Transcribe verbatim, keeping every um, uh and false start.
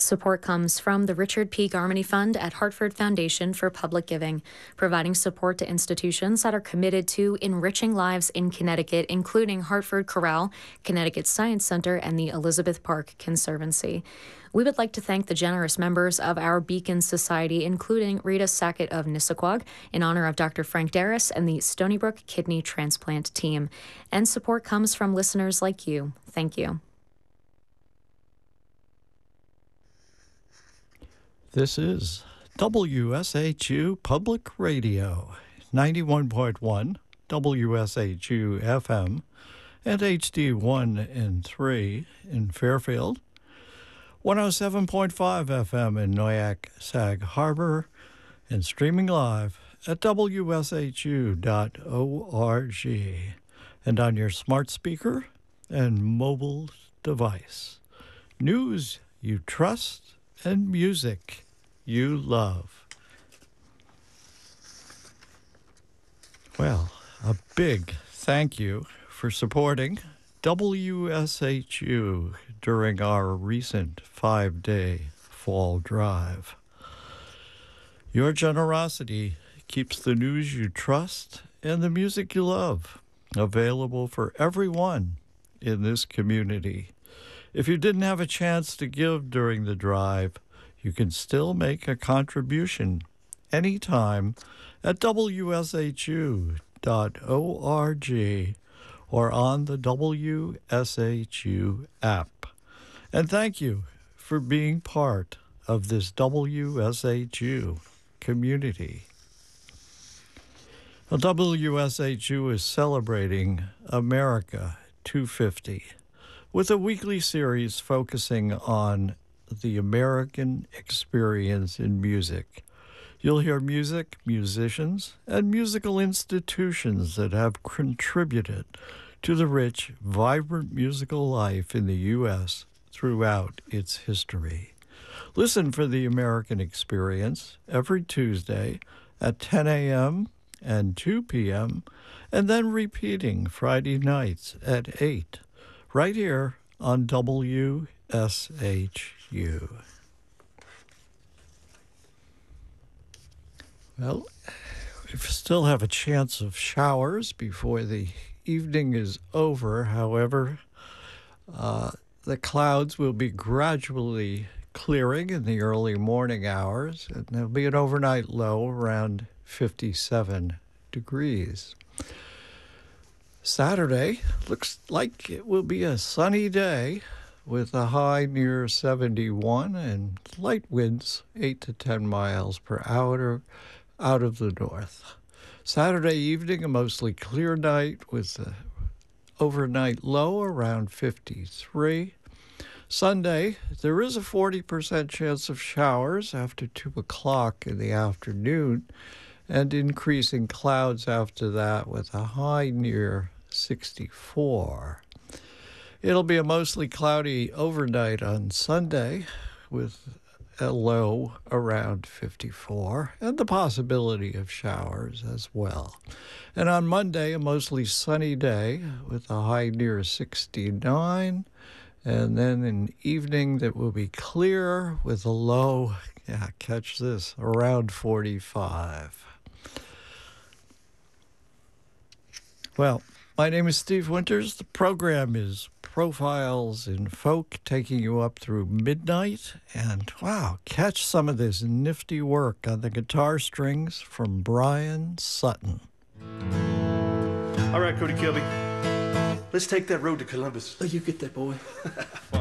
Support comes from the Richard P. Garmany Fund at Hartford Foundation for Public Giving, providing support to institutions that are committed to enriching lives in Connecticut, including Hartford Chorale, Connecticut Science Center, and the Elizabeth Park Conservancy. We would like to thank the generous members of our Beacon Society, including Rita Sackett of Nissaquag, in honor of Doctor Frank Darris and the Stony Brook Kidney Transplant Team. And support comes from listeners like you. Thank you. This is W S H U Public Radio, ninety-one point one W S H U F M, and H D one and three in Fairfield, one oh seven point five F M in Noyac, Sag Harbor, and streaming live at W S H U dot org, and on your smart speaker and mobile device. News you trust and music you love. Well, a big thank you for supporting W S H U during our recent five-day fall drive. Your generosity keeps the news you trust and the music you love available for everyone in this community. If you didn't have a chance to give during the drive, you can still make a contribution anytime at W S H U dot org or on the W S H U app. And thank you for being part of this W S H U community. Well, W S H U is celebrating America two fifty with a weekly series focusing on the American experience in music. You'll hear music, musicians, and musical institutions that have contributed to the rich, vibrant musical life in the U S throughout its history. Listen for the American Experience every Tuesday at ten a.m. and two p.m., and then repeating Friday nights at eight, right here on W S H U. Well, we still have a chance of showers before the evening is over. However, uh, the clouds will be gradually clearing in the early morning hours, and there'll be an overnight low around fifty-seven degrees. Saturday looks like it will be a sunny day with a high near seventy-one and light winds eight to ten miles per hour out of the north. Saturday evening, a mostly clear night with the overnight low around fifty-three. Sunday, there is a forty percent chance of showers after two o'clock in the afternoon, and increasing clouds after that with a high near sixty-four. It'll be a mostly cloudy overnight on Sunday with a low around fifty-four and the possibility of showers as well. And on Monday, a mostly sunny day with a high near sixty-nine, and then an evening that will be clear with a low, yeah, catch this, around forty-five. Well, my name is Steve Winters. The program is Profiles in Folk, taking you up through midnight. And wow, catch some of this nifty work on the guitar strings from Brian Sutton. All right, Cody Kilby, let's take that road to Columbus. Oh, you get that, boy.